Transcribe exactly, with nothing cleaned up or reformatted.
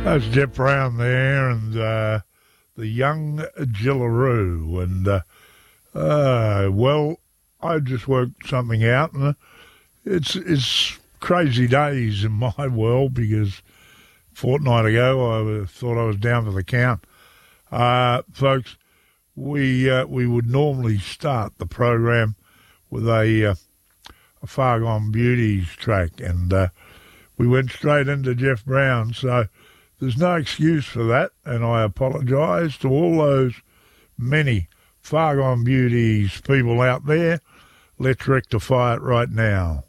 That's Jeff Brown there and uh, the Young Jillaroo. And, uh, uh, well, I just worked something out, and it's, it's crazy days in my world because a fortnight ago I thought I was down for the count. Uh, folks, we uh, we would normally start the program with a, uh, a Far Gone Beauties track, and uh, we went straight into Jeff Brown, so there's no excuse for that, and I apologise to all those many Far Gone Beauties people out there. Let's rectify it right now.